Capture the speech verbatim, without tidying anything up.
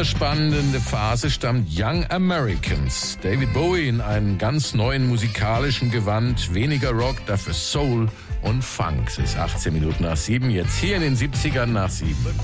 spannende Phase stammt Young Americans. David Bowie in einem ganz neuen musikalischen Gewand. Weniger Rock, dafür Soul und Funk. Es ist achtzehn Minuten nach sieben, jetzt hier in den siebzigern nach sieben.